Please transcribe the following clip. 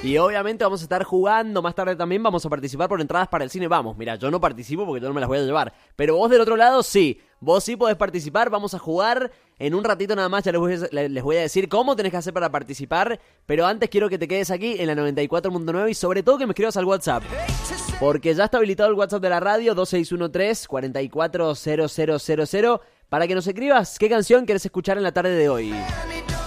Y obviamente vamos a estar jugando, más tarde también vamos a participar por entradas para el cine. Vamos, mira, yo no participo porque yo no me las voy a llevar, pero vos del otro lado sí, vos sí podés participar. Vamos a jugar en un ratito nada más, ya les voy a decir cómo tenés que hacer para participar. Pero antes quiero que te quedes aquí en la 94.9 y sobre todo que me escribas al WhatsApp, porque ya está habilitado el WhatsApp de la radio, 2613-440000, para que nos escribas qué canción querés escuchar en la tarde de hoy.